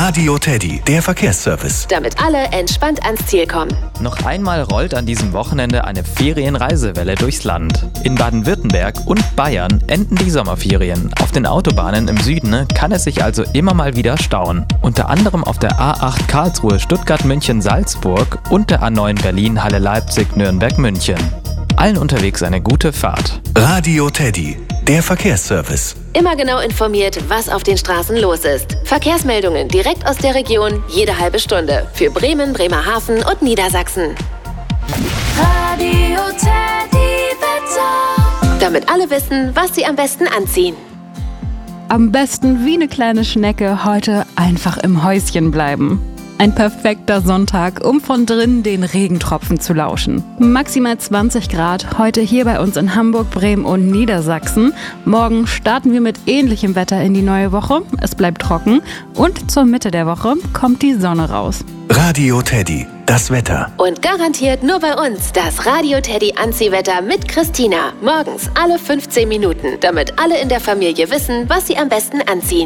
Radio Teddy, der Verkehrsservice. Damit alle entspannt ans Ziel kommen. Noch einmal rollt an diesem Wochenende eine Ferienreisewelle durchs Land. In Baden-Württemberg und Bayern enden die Sommerferien. Auf den Autobahnen im Süden kann es sich also immer mal wieder stauen. Unter anderem auf der A8 Karlsruhe, Stuttgart, München, Salzburg und der A9 Berlin, Halle, Leipzig, Nürnberg, München. Allen unterwegs eine gute Fahrt. Radio Teddy, der Verkehrsservice. Immer genau informiert, was auf den Straßen los ist. Verkehrsmeldungen direkt aus der Region, jede halbe Stunde. Für Bremen, Bremerhaven und Niedersachsen. Radio Teddy Wetter. Damit alle wissen, was sie am besten anziehen. Am besten wie eine kleine Schnecke heute einfach im Häuschen bleiben. Ein perfekter Sonntag, um von drinnen den Regentropfen zu lauschen. Maximal 20 Grad heute hier bei uns in Hamburg, Bremen und Niedersachsen. Morgen starten wir mit ähnlichem Wetter in die neue Woche. Es bleibt trocken und zur Mitte der Woche kommt die Sonne raus. Radio Teddy, das Wetter. Und garantiert nur bei uns das Radio Teddy Anziehwetter mit Christina. Morgens alle 15 Minuten, damit alle in der Familie wissen, was sie am besten anziehen.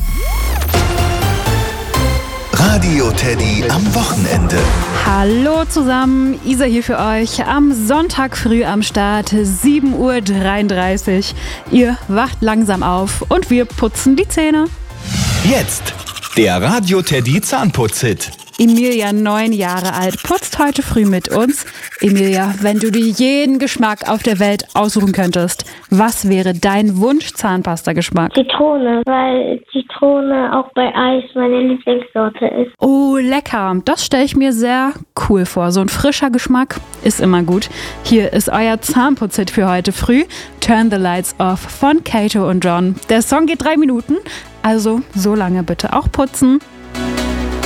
Radio Teddy am Wochenende. Hallo zusammen, Isa hier für euch. Am Sonntag früh am Start, 7:33 Uhr. Ihr wacht langsam auf und wir putzen die Zähne. Jetzt der Radio Teddy Zahnputz-Hit. Emilia, 9 Jahre alt, putzt heute früh mit uns. Emilia, wenn du dir jeden Geschmack auf der Welt aussuchen könntest, was wäre dein Wunsch-Zahnpasta-Geschmack? Zitrone, weil Zitrone auch bei Eis meine Lieblingssorte ist. Oh, lecker. Das stelle ich mir sehr cool vor. So ein frischer Geschmack ist immer gut. Hier ist euer Zahnputz-Hit für heute früh. Turn the Lights Off von Kato und John. Der Song geht 3 Minuten, also so lange bitte auch putzen.